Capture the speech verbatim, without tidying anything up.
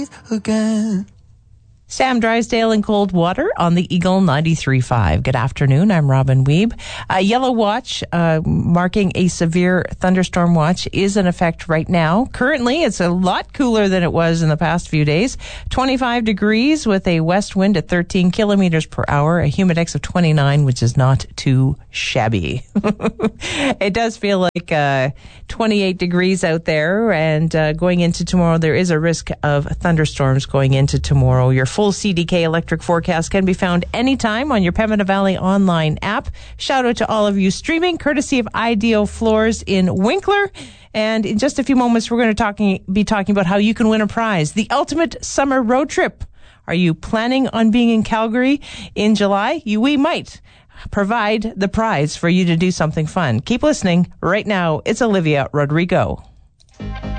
again. Sam Drysdale in Coldwater on the Eagle ninety-three point five. Good afternoon. I'm Robin Weeb. A yellow watch, uh, marking a severe thunderstorm watch, is in effect right now. Currently, it's a lot cooler than it was in the past few days. twenty-five degrees with a west wind at thirteen kilometers per hour, a humidex of twenty-nine, which is not too shabby. It does feel like uh, twenty-eight degrees out there, and uh, going into tomorrow, there is a risk of thunderstorms going into tomorrow. Your full C D K electric forecast can be found anytime on your Pembina Valley online app. Shout out to all of you streaming, courtesy of Ideo Floors in Winkler. And in just a few moments, we're going to talking, be talking about how you can win a prize, the ultimate summer road trip. Are you planning on being in Calgary in July? You, we might provide the prize for you to do something fun. Keep listening. Right now, it's Olivia Rodrigo.